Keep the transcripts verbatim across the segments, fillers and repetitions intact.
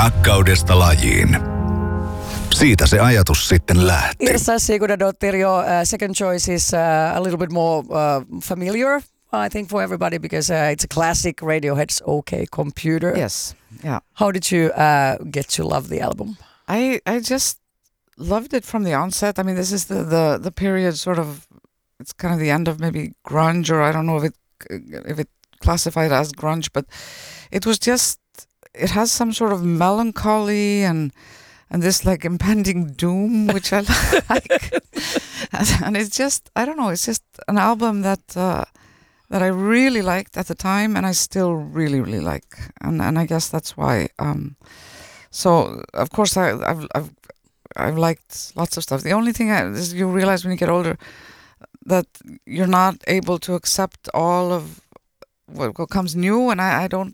Rakkaudesta lajiin. Siitä se ajatus sitten lähti. Irsa Sigurdardottir, your uh, second choice is uh, a little bit more uh, familiar, I think, for everybody because uh, it's a classic, Radiohead's OK Computer. Yes, yeah. How did you uh, get to love the album? I I just loved it from the onset. I mean, this is the, the, the period sort of, it's kind of the end of maybe grunge, or I don't know if it if it classified as grunge, but it was just, it has some sort of melancholy and and this like impending doom, which I like. and, and it's just, I don't know, it's just an album that uh, that I really liked at the time, and I still really, really like. And and I guess that's why. Um, so of course I, I've I've I've liked lots of stuff. The only thing I, is you realize when you get older that you're not able to accept all of what, what comes new, and I, I don't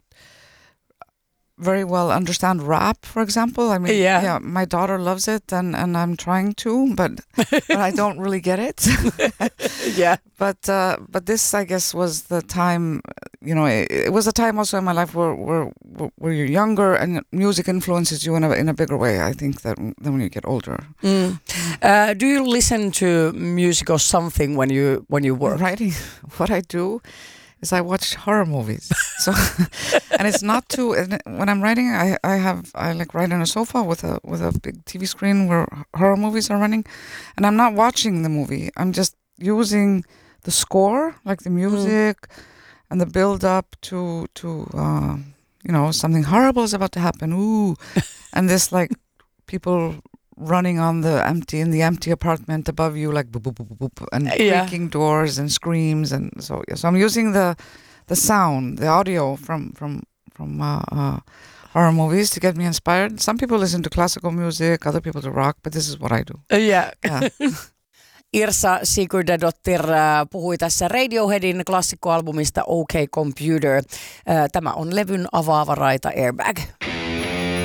very well understand rap, for example. I mean, yeah, yeah my daughter loves it, and, and I'm trying to, but, but I don't really get it. yeah. But uh, but this, I guess, was the time. You know, it, it was a time also in my life where where where you're younger and music influences you in a in a bigger way, I think, that than when you get older. Mm. Uh, do you listen to music or something when you when you work? Writing, what I do is I watch horror movies. So, and it's not too. When I'm writing, I I have I like write on a sofa with a with a big T V screen where horror movies are running, and I'm not watching the movie. I'm just using the score, like the music, mm. and the build up to to uh, you know, something horrible is about to happen. Ooh, and this like people running on the empty in the empty apartment above you, like boop boop boop boop, and yeah. creaking doors and screams, and so yeah. So I'm using the the sound, the audio from from from uh, uh, horror movies to get me inspired. Some people listen to classical music, other people to rock, but this is what I do. Uh, yeah. yeah. Irsa Sigurdardottir uh, puhui tässä Radioheadin klassikkoalbumista OK Computer. Uh, tämä on levyn avaava raita Airbag.